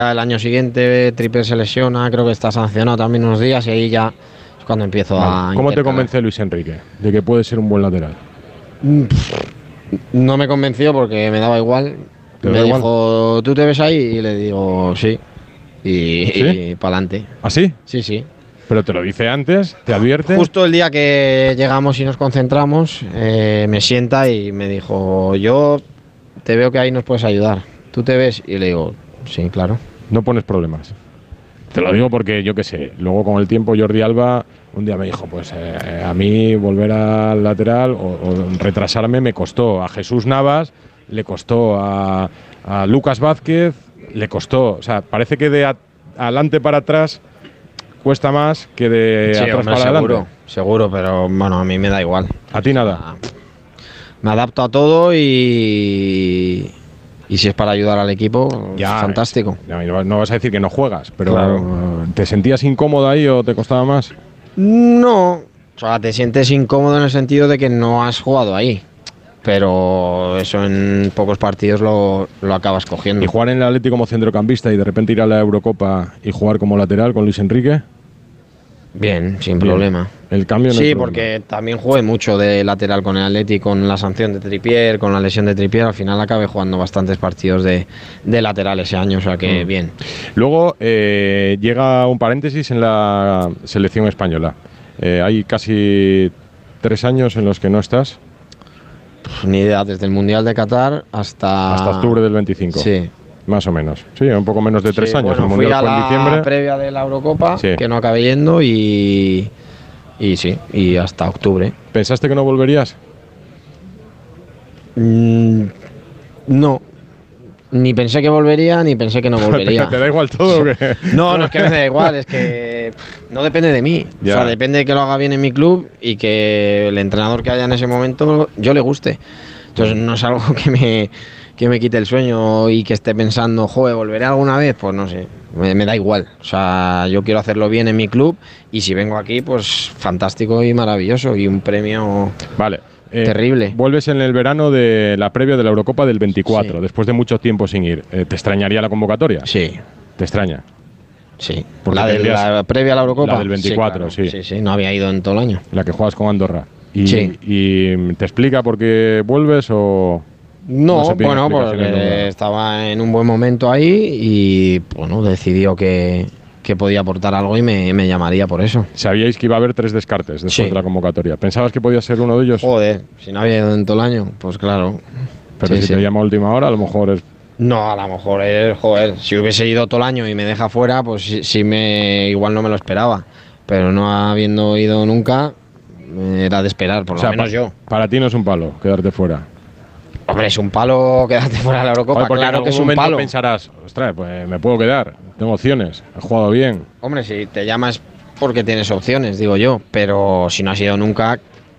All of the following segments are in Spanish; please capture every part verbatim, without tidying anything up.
El año siguiente Trippier se lesiona, creo que está sancionado también unos días y ahí ya es cuando empiezo vale. a... ¿Cómo te convence Luis Enrique de que puede ser un buen lateral? No me convenció porque me daba igual. Me igual? dijo, ¿tú te ves ahí? Y le digo, sí. Y, ¿Sí? y para adelante. ¿Ah, sí? Sí, sí. ¿Pero te lo dice antes? ¿Te advierte? Justo el día que llegamos y nos concentramos, eh, me sienta y me dijo, yo te veo que ahí nos puedes ayudar. ¿Tú te ves? Y le digo, sí, claro. No pones problemas. Te lo digo porque, yo qué sé, luego con el tiempo Jordi Alba un día me dijo, pues eh, a mí volver al lateral o, o retrasarme me costó. A Jesús Navas le costó, a, a Lucas Vázquez le costó. O sea, parece que de a, adelante para atrás cuesta más que de Sí, atrás hombre, para seguro, adelante. seguro, pero bueno, a mí me da igual. ¿A ti nada? O sea, me adapto a todo y... Y si es para ayudar al equipo, Ya, es fantástico. Ya, no vas a decir que no juegas, pero Claro. ¿te sentías incómodo ahí o te costaba más? No, o sea, te sientes incómodo en el sentido de que no has jugado ahí. Pero eso en pocos partidos lo, lo acabas cogiendo. ¿Y jugar en el Atlético como centrocampista y de repente ir a la Eurocopa y jugar como lateral con Luis Enrique? Bien, sin Bien. problema. El cambio no Sí, es problema. porque también jugué mucho de lateral con el Atleti, con la sanción de Trippier, con la lesión de Trippier. Al final acabé jugando bastantes partidos de, de lateral ese año, o sea que Mm. bien. Luego eh, llega un paréntesis en la selección española. Eh, hay casi tres años en los que no estás, Pff, ni idea, desde el Mundial de Qatar hasta... hasta octubre del veinticinco. Sí. Más o menos. Sí, un poco menos de tres Sí, años. bueno, el fui Mundial a fue en la diciembre. previa de la Eurocopa, Sí. que no acabé yendo, y, y sí, y hasta octubre. ¿Pensaste que no volverías? Mm, no, ni pensé que volvería, ni pensé que no volvería. ¿Te da igual todo o qué? No, no es que me da igual, es que pff, no depende de mí. Ya. O sea, depende de que lo haga bien en mi club y que el entrenador que haya en ese momento yo le guste. Entonces no es algo que me, que me quite el sueño y que esté pensando, joder, ¿volveré alguna vez? Pues no sé, me, me da igual. O sea, yo quiero hacerlo bien en mi club y si vengo aquí, pues fantástico y maravilloso y un premio Vale. Eh, terrible. Vuelves en el verano de la previa de la Eurocopa del veinticuatro, Sí. después de mucho tiempo sin ir. Eh, ¿Te extrañaría la convocatoria? Sí, ¿Te extraña? sí. Porque La, de, tendrías- la previa a la Eurocopa. la del veinticuatro, Sí, claro. sí. Sí, sí, no había ido en todo el año. La que juegas con Andorra. Y, Sí. y ¿te explica por qué vuelves o...? No, No se piden bueno, explicaciones porque nunca. estaba en un buen momento ahí y bueno, decidió que, que podía aportar algo y me, me llamaría por eso. Sabíais que iba a haber tres descartes después Sí. de la convocatoria. ¿Pensabas que podía ser uno de ellos? Joder, si no había ido en todo el año, pues claro. Pero Sí, si sí. te llama a última hora, a lo mejor es... No, a lo mejor es, joder, si hubiese ido todo el año y me deja fuera, pues sí, sí me, igual no me lo esperaba. Pero no habiendo ido nunca, era de esperar, por O sea, lo menos pa- yo. Para ti no es un palo quedarte fuera. Hombre, es un palo quedarte fuera de la Eurocopa, Joder, porque claro en que es algún un momento palo. pensarás, ostras, pues me puedo quedar, tengo opciones, he jugado bien. Hombre, si te llamas porque tienes opciones, digo yo, pero si no has ido nunca,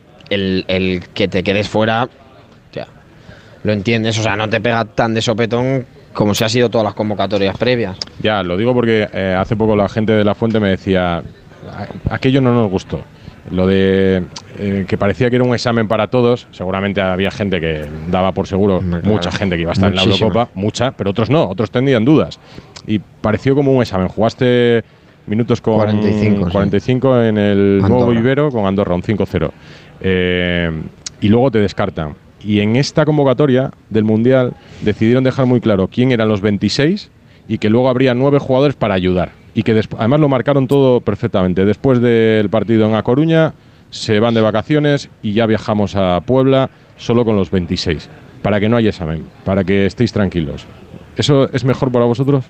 el, el que te quedes fuera, ya, lo entiendes, o sea, no te pega tan de sopetón como si ha sido todas las convocatorias previas. Ya, lo digo porque eh, hace poco la gente de La Fuente me decía, "A- aquello no nos gustó. Lo de eh, que parecía que era un examen para todos, seguramente había gente que daba por seguro, Hombre, claro. mucha gente que iba a estar Muchísima. en la Eurocopa, mucha, pero otros no, otros tenían dudas. Y pareció como un examen. Jugaste minutos con cuarenta y cinco, sí. cuarenta y cinco en el nuevo Andorra. Ibero con Andorra, un cinco cero. Eh, y luego te descartan. Y en esta convocatoria del Mundial decidieron dejar muy claro quién eran los veintiséis y que luego habría nueve jugadores para ayudar. Y que desp- además lo marcaron todo perfectamente. Después del partido en A Coruña se van de vacaciones y ya viajamos a Puebla solo con los veintiséis. Para que no haya examen, para que estéis tranquilos. ¿Eso es mejor para vosotros?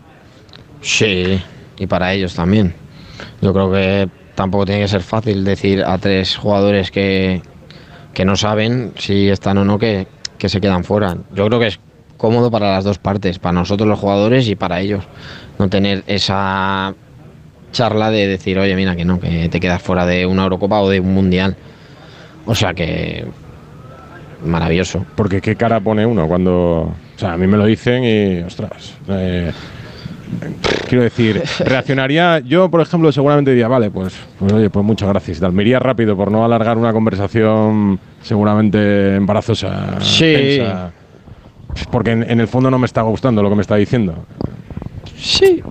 Sí, y para ellos también. Yo creo que tampoco tiene que ser fácil decir a tres jugadores que, que no saben si están o no que, que se quedan fuera. Yo creo que es cómodo para las dos partes, para nosotros los jugadores y para ellos. No tener esa charla de decir, oye, mira que no, que te quedas fuera de una Eurocopa o de un Mundial. O sea que maravilloso. Porque qué cara pone uno cuando... O sea, a mí me lo dicen y... Ostras... eh, quiero decir, reaccionaría... Yo, por ejemplo, seguramente diría, vale, pues, pues oye, pues muchas gracias. Tal. Me iría rápido por no alargar una conversación seguramente embarazosa. Sí. tensa, porque en, en el fondo no me está gustando lo que me está diciendo. Sí.